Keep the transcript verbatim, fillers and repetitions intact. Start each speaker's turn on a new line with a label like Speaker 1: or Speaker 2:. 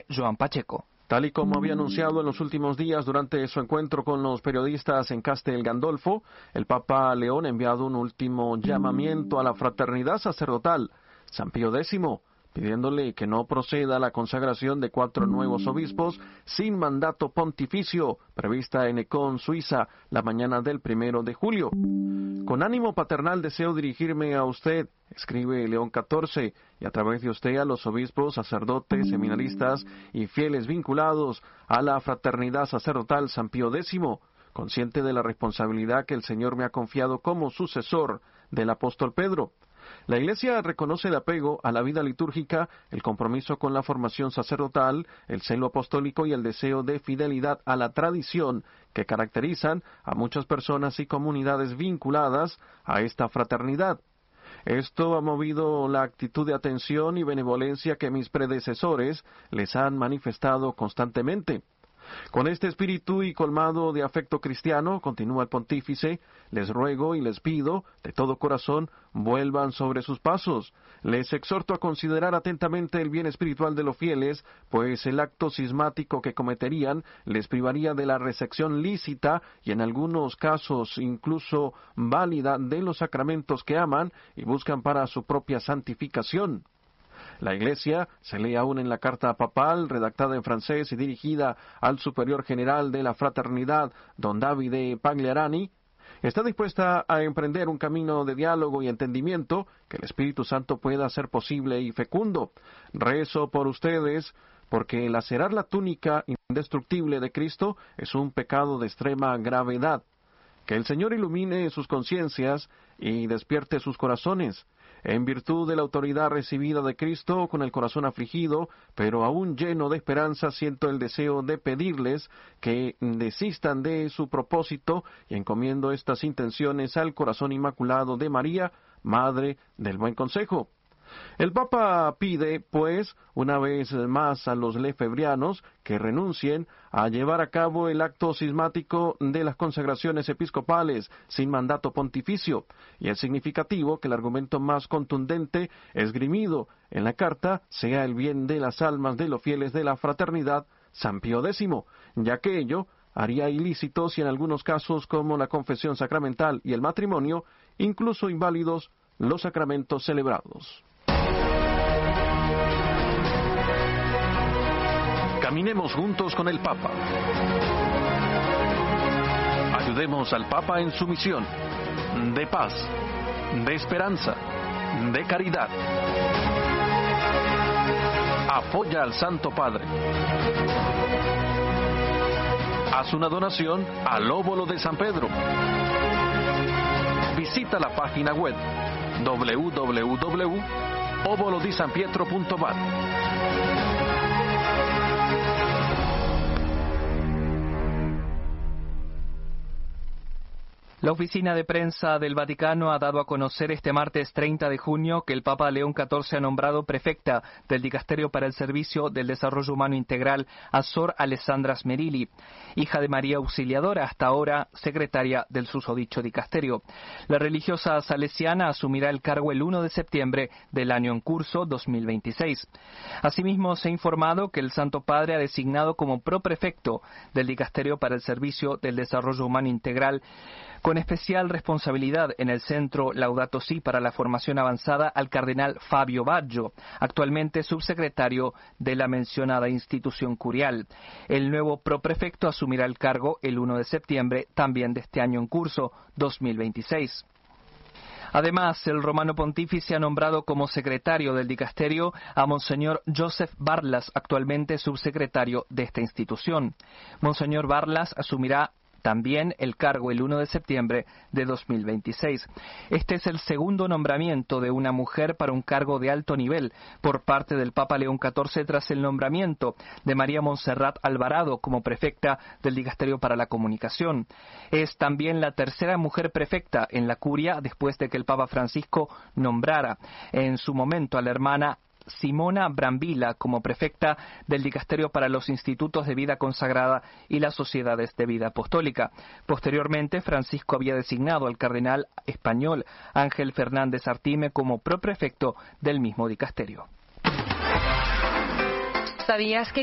Speaker 1: Joan Pacheco.
Speaker 2: Tal y como había anunciado en los últimos días durante su encuentro con los periodistas en Castel Gandolfo, el Papa León ha enviado un último llamamiento a la fraternidad sacerdotal, San Pío X, pidiéndole que no proceda a la consagración de cuatro nuevos obispos sin mandato pontificio, prevista en Econ, Suiza, la mañana del primero de julio. Con ánimo paternal deseo dirigirme a usted, escribe León catorce, y a través de usted a los obispos, sacerdotes, seminaristas y fieles vinculados a la fraternidad sacerdotal San Pío X, consciente de la responsabilidad que el Señor me ha confiado como sucesor del apóstol Pedro. La Iglesia reconoce el apego a la vida litúrgica, el compromiso con la formación sacerdotal, el celo apostólico y el deseo de fidelidad a la tradición que caracterizan a muchas personas y comunidades vinculadas a esta fraternidad. Esto ha movido la actitud de atención y benevolencia que mis predecesores les han manifestado constantemente. Con este espíritu y colmado de afecto cristiano, continúa el pontífice, les ruego y les pido, de todo corazón, vuelvan sobre sus pasos. Les exhorto a considerar atentamente el bien espiritual de los fieles, pues el acto cismático que cometerían les privaría de la recepción lícita y en algunos casos incluso válida de los sacramentos que aman y buscan para su propia santificación. La Iglesia, se lee aún en la carta papal, redactada en francés y dirigida al superior general de la fraternidad, don Davide Pagliarani, está dispuesta a emprender un camino de diálogo y entendimiento que el Espíritu Santo pueda hacer posible y fecundo. Rezo por ustedes, porque lacerar la túnica indestructible de Cristo es un pecado de extrema gravedad. Que el Señor ilumine sus conciencias y despierte sus corazones. En virtud de la autoridad recibida de Cristo, con el corazón afligido, pero aún lleno de esperanza, siento el deseo de pedirles que desistan de su propósito y encomiendo estas intenciones al corazón inmaculado de María, Madre del Buen Consejo. El Papa pide, pues, una vez más a los lefebrianos que renuncien a llevar a cabo el acto cismático de las consagraciones episcopales sin mandato pontificio, y es significativo que el argumento más contundente esgrimido en la carta sea el bien de las almas de los fieles de la fraternidad San Pío X, ya que ello haría ilícitos y en algunos casos como la confesión sacramental y el matrimonio, incluso inválidos los sacramentos celebrados. Caminemos juntos con el Papa. Ayudemos al Papa en su misión de paz, de esperanza, de caridad. Apoya al Santo Padre. Haz una donación al óbolo de San Pedro. Visita la página web doble u doble u doble u punto óbolo di san pietro punto va.
Speaker 1: La oficina de prensa del Vaticano ha dado a conocer este martes treinta de junio que el Papa León catorce ha nombrado prefecta del Dicasterio para el Servicio del Desarrollo Humano Integral a Sor Alessandra Smerilli, hija de María Auxiliadora, hasta ahora secretaria del susodicho dicasterio. La religiosa salesiana asumirá el cargo el primero de septiembre del año en curso dos mil veintiséis. Asimismo, se ha informado que el Santo Padre ha designado como proprefecto del Dicasterio para el Servicio del Desarrollo Humano Integral, con especial responsabilidad en el Centro Laudato Si para la Formación Avanzada, al cardenal Fabio Baggio, actualmente subsecretario de la mencionada institución curial. El nuevo proprefecto asumirá el cargo el primero de septiembre también de este año en curso, dos mil veintiséis. Además, el romano pontífice ha nombrado como secretario del dicasterio a Monseñor Joseph Barlas, actualmente subsecretario de esta institución. Monseñor Barlas asumirá también el cargo el primero de septiembre de dos mil veintiséis. Este es el segundo nombramiento de una mujer para un cargo de alto nivel por parte del Papa León catorce tras el nombramiento de María Montserrat Alvarado como prefecta del Dicasterio para la Comunicación. Es también la tercera mujer prefecta en la curia después de que el Papa Francisco nombrara en su momento a la hermana Simona Brambilla como prefecta del Dicasterio para los Institutos de Vida Consagrada y las Sociedades de Vida Apostólica. Posteriormente, Francisco había designado al cardenal español Ángel Fernández Artime como proprefecto del mismo dicasterio.
Speaker 3: ¿Sabías que